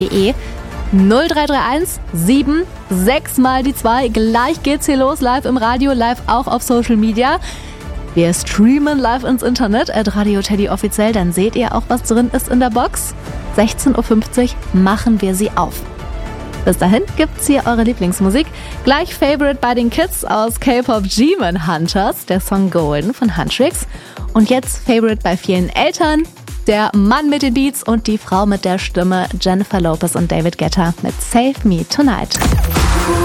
radio-teddy@radio-teddy.de. 0331 7 6 mal die 2. Gleich geht's hier los, live im Radio, live auch auf Social Media. Wir streamen live ins Internet, @Radio Teddy offiziell, dann seht ihr auch, was drin ist in der Box. 16.50 Uhr machen wir sie auf. Bis dahin gibt's hier eure Lieblingsmusik. Gleich Favorite bei den Kids aus K-Pop Demon Hunters, der Song Golden von Huntrix. Und jetzt Favorite bei vielen Eltern, der Mann mit den Beats und die Frau mit der Stimme, Jennifer Lopez und David Guetta mit Save Me Tonight.